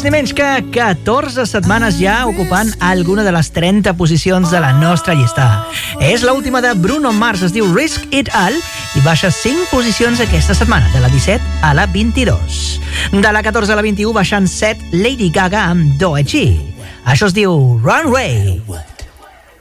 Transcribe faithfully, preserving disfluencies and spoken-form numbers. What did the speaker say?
ni menys que catorze setmanes ja ocupant alguna de les trenta posicions de la nostra llista. És l'última de Bruno Mars, es diu Risk It All, i baixa cinc posicions aquesta setmana, de la disset a la vint-i-dos. De la catorze a la vint-i-u baixant set, Lady Gaga amb Doechii. Això es diu Runway.